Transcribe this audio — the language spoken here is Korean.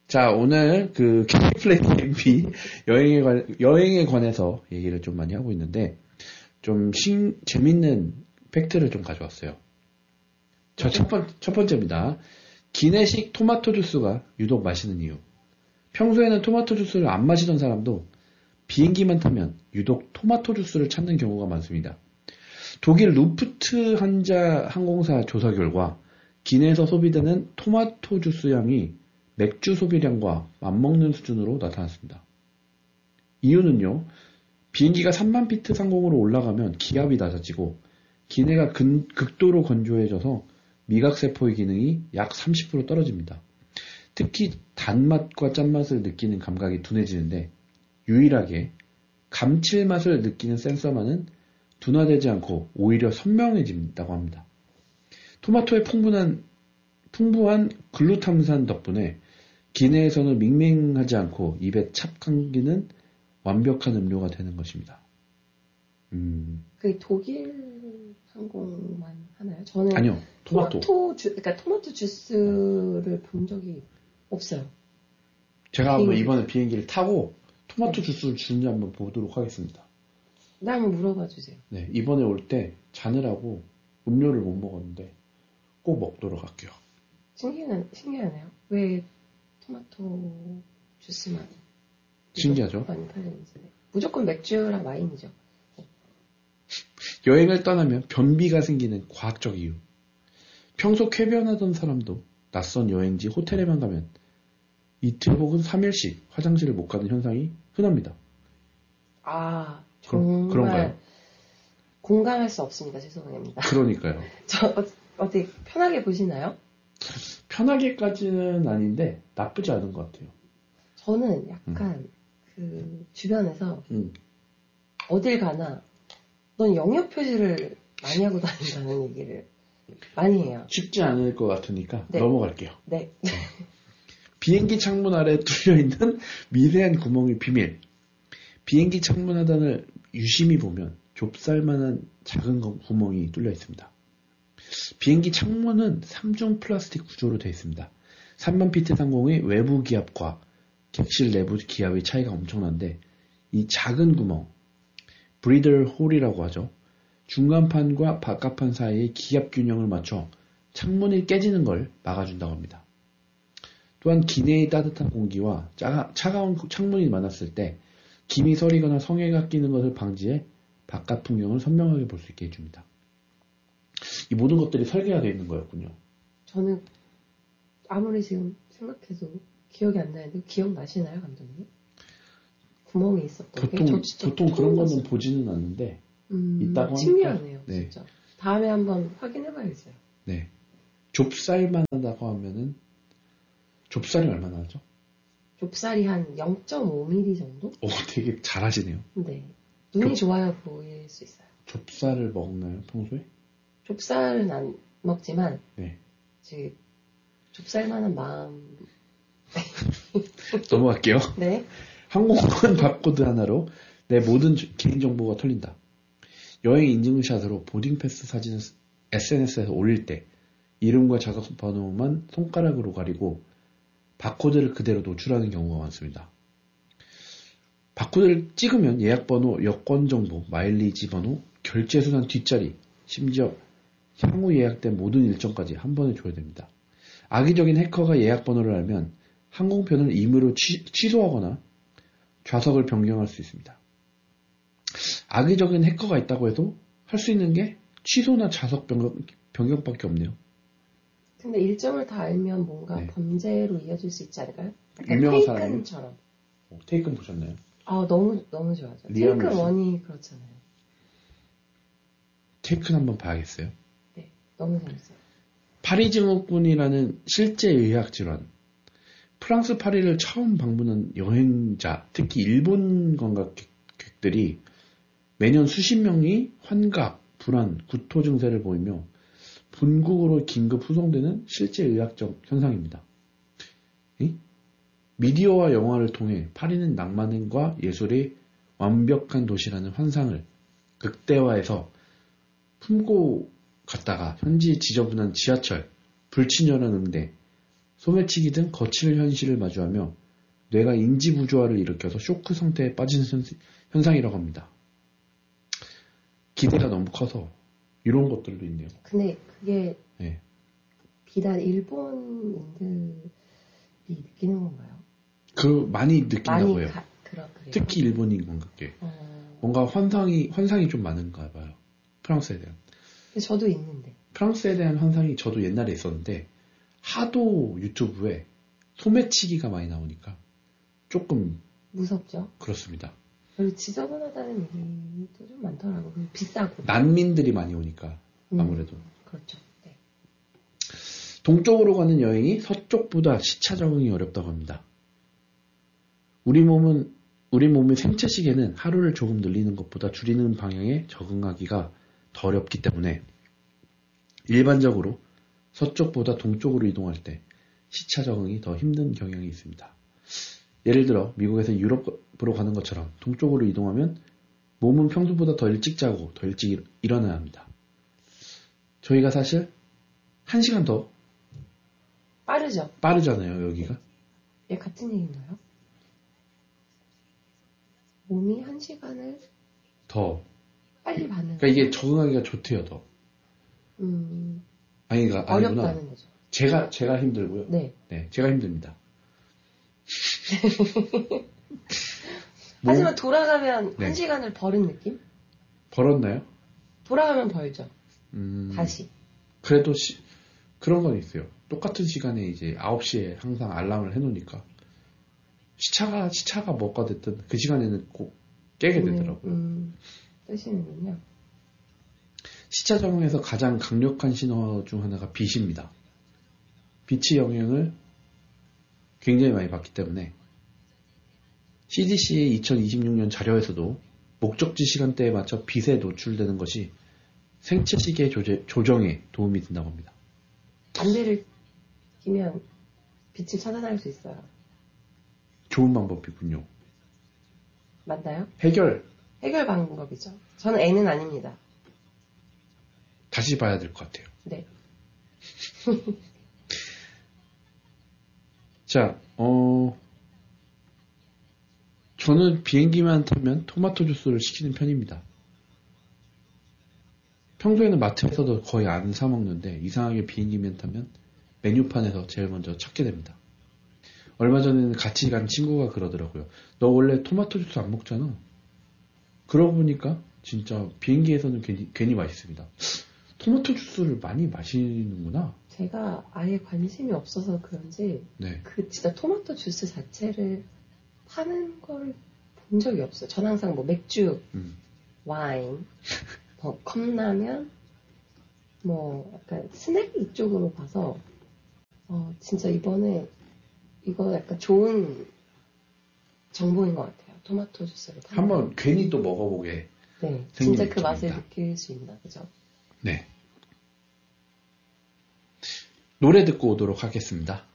자, 오늘 그 K-플레이 여행에 관해서 얘기를 좀 많이 하고 있는데, 좀 재밌는 팩트를 좀 가져왔어요. 자, 첫 번째입니다. 기내식 토마토 주스가 유독 맛있는 이유. 평소에는 토마토 주스를 안 마시던 사람도 비행기만 타면 유독 토마토 주스를 찾는 경우가 많습니다. 독일 루프트한자 항공사 조사 결과 기내에서 소비되는 토마토 주스 양이 맥주 소비량과 맞먹는 수준으로 나타났습니다. 이유는요, 비행기가 3만 피트 상공으로 올라가면 기압이 낮아지고 기내가 극도로 건조해져서 미각세포의 기능이 약 30% 떨어집니다. 특히 단맛과 짠맛을 느끼는 감각이 둔해지는데 유일하게 감칠맛을 느끼는 센서만은 둔화되지 않고 오히려 선명해진다고 합니다. 토마토의 풍부한 글루탐산 덕분에 기내에서는 밍밍하지 않고 입에 착 감기는 완벽한 음료가 되는 것입니다. 그 독일 항공만 하나요? 저는 아니요, 토마토 주스를 본 적이 없어요. 제가 한번 이번에 비행기를 타고 토마토 주스를 주는지 한번 보도록 하겠습니다. 나 한번 물어봐 주세요. 네, 이번에 올 때 자느라고 음료를 못 먹었는데 꼭 먹도록 할게요. 신기하네요. 왜 토마토 주스만 신기하죠? 많이 팔리는지. 무조건 맥주랑 와인이죠. 여행을 떠나면 변비가 생기는 과학적 이유. 평소 쾌변하던 사람도 낯선 여행지 호텔에만 가면 이틀 혹은 3일씩 화장실을 못 가는 현상이 흔합니다. 아, 정말 그런가요? 공감할 수 없습니다. 죄송합니다. 그러니까요. 저 어떻게 편하게 보시나요? 편하게까지는 아닌데 나쁘지 않은 것 같아요. 저는 약간 그 주변에서 어딜 가나 넌 영역 표시를 많이 하고 다닌다는 얘기를 많이 해요. 쉽지 않을 것 같으니까 네. 넘어갈게요. 네. 비행기 창문 아래 뚫려있는 미세한 구멍의 비밀. 비행기 창문 하단을 유심히 보면 좁쌀만한 작은 구멍이 뚫려 있습니다. 비행기 창문은 3중 플라스틱 구조로 되어 있습니다. 3만 피트 상공의 외부 기압과 객실 내부 기압의 차이가 엄청난데 이 작은 구멍, 브리더 홀이라고 하죠. 중간판과 바깥판 사이의 기압 균형을 맞춰 창문이 깨지는 걸 막아준다고 합니다. 또한 기내의 따뜻한 공기와 차가운 창문이 만났을 때 김이 서리거나 성에가 끼는 것을 방지해 바깥 풍경을 선명하게 볼 수 있게 해줍니다. 이 모든 것들이 설계가 되어 있는 거였군요. 저는 아무리 지금 생각해도 기억이 안 나는데 기억나시나요, 감독님? 구멍이 있었던 게? 보통 그런 거는 보지는 않는데 있다고 하니까. 신기하네요, 네. 진짜. 다음에 한번 확인해봐야겠어요. 네. 좁쌀만 하다고 하면은 좁쌀이 얼마나 하죠? 좁쌀이 한 0.5mm 정도? 오, 되게 잘하시네요. 네. 눈이 좋아야 보일 수 있어요. 좁쌀을 먹나요, 평소에? 좁쌀은 안 먹지만, 네. 좁쌀만한 마음. 넘어갈게요. 네. 항공권 바코드 하나로 내 모든 개인정보가 털린다. 여행 인증샷으로 보딩패스 사진을 SNS에서 올릴 때 이름과 자석번호만 손가락으로 가리고 바코드를 그대로 노출하는 경우가 많습니다. 바코드를 찍으면 예약번호, 여권정보, 마일리지 번호, 결제수단 뒷자리, 심지어 향후 예약된 모든 일정까지 한 번에 줘야 됩니다. 악의적인 해커가 예약번호를 알면 항공편을 임의로 취소하거나 좌석을 변경할 수 있습니다. 악의적인 해커가 있다고 해도 할 수 있는 게 취소나 좌석 변경밖에 없네요. 근데 일정을 다 알면 뭔가 네. 범죄로 이어질 수 있지 않을까요? 유명한 사람이? 테이큰처럼. 테이큰 보셨나요? 아, 너무 좋아하죠. 테이큰 원이 그렇잖아요. 테이큰 한번 봐야겠어요. 네, 너무 재밌어요. 파리 증후군이라는 실제 의학 질환. 프랑스 파리를 처음 방문한 여행자, 특히 일본 관광객들이 매년 수십 명이 환각, 불안, 구토 증세를 보이며 본국으로 긴급 후송되는 실제 의학적 현상입니다. 미디어와 영화를 통해 파리는 낭만과 예술의 완벽한 도시라는 환상을 극대화해서 품고 갔다가 현지 지저분한 지하철, 불친절한 응대, 소매치기 등 거칠 현실을 마주하며 뇌가 인지 부조화를 일으켜서 쇼크 상태에 빠지는 현상이라고 합니다. 기대가 너무 커서 이런 것들도 있네요. 근데 그게 네. 비단 일본인들이 느끼는 건가요? 많이 느낀다고 해요. 그래요? 특히 일본인 관객. 뭔가 환상이 좀 많은가 봐요. 프랑스에 대한. 저도 있는데. 프랑스에 대한 환상이 저도 옛날에 있었는데 하도 유튜브에 소매치기가 많이 나오니까 조금 무섭죠? 그렇습니다. 그리고 지저분하다는 얘기도 좀 많더라고요. 비싸고. 난민들이 많이 오니까 아무래도. 그렇죠. 네. 동쪽으로 가는 여행이 서쪽보다 시차 적응이 어렵다고 합니다. 우리 몸의 생체 시계는 하루를 조금 늘리는 것보다 줄이는 방향에 적응하기가 더 어렵기 때문에 일반적으로 서쪽보다 동쪽으로 이동할 때 시차 적응이 더 힘든 경향이 있습니다. 예를 들어 미국에서 유럽으로 가는 것처럼 동쪽으로 이동하면 몸은 평소보다 더 일찍 자고 더 일찍 일어나야 합니다. 저희가 사실 1시간 더 빠르잖아요, 여기가. 예, 같은 얘기인가요? 몸이 1시간을 더 빨리 반응. 그러니까 이게 적응하기가 좋대요, 더. 아니구나. 어렵다는 거죠. 제가 힘들고요. 네, 제가 힘듭니다. 하지만 돌아가면 네. 1시간을 벌은 느낌? 벌었나요? 돌아가면 벌죠. 다시. 그래도 그런 건 있어요. 똑같은 시간에 이제 9시에 항상 알람을 해놓으니까 시차가 뭐가 됐든 그 시간에는 꼭 깨게 되더라고요. 뜨시는군요. 시차 적응에서 가장 강력한 신호 중 하나가 빛입니다. 빛의 영향을 굉장히 많이 받기 때문에 CDC의 2026년 자료에서도 목적지 시간대에 맞춰 빛에 노출되는 것이 생체 시계 조정에 도움이 된다고 합니다. 안대를 끼면 빛을 차단할 수 있어요. 좋은 방법이군요. 맞나요? 해결 방법이죠. 저는 N은 아닙니다. 다시 봐야 될 것 같아요. 네. 자, 저는 비행기만 타면 토마토 주스를 시키는 편입니다. 평소에는 마트에서도 거의 안 사 먹는데 이상하게 비행기만 타면 메뉴판에서 제일 먼저 찾게 됩니다. 얼마 전에는 같이 간 친구가 그러더라고요. 너 원래 토마토 주스 안 먹잖아. 그러고 보니까 진짜 비행기에서는 괜히 맛있습니다. 토마토 주스를 많이 마시는구나. 제가 아예 관심이 없어서 그런지 그 진짜 토마토 주스 자체를 파는 걸 본 적이 없어요. 전 항상 뭐 맥주, 와인, 뭐 컵라면, 뭐 약간 스낵 이쪽으로 봐서 진짜 이번에 이거 약간 좋은 정보인 것 같아요. 토마토 주스를 한번 괜히 또 먹어보게. 네, 진짜 그 맛을 느낄 수 있나, 그죠? 네. 노래 듣고 오도록 하겠습니다.